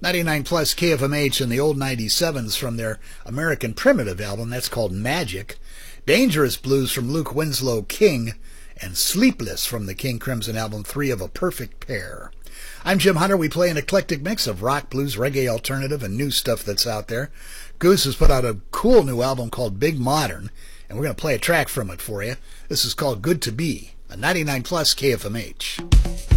99 plus KFMH and the old 97s from their American Primitive album. That's called Magic. Dangerous Blues from Luke Winslow King. And Sleepless from the King Crimson album 3 of a Perfect Pair. I'm Jim Hunter. We play an eclectic mix of rock, blues, reggae, alternative, and new stuff that's out there. Goose has put out a cool new album called Big Modern, and we're going to play a track from it for you. This is called Good to Be, a 99 plus KFMH.